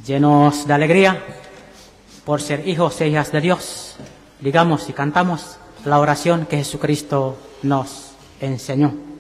Llenos de alegría por ser hijos e hijas de Dios, digamos y cantamos la oración que Jesucristo nos enseñó.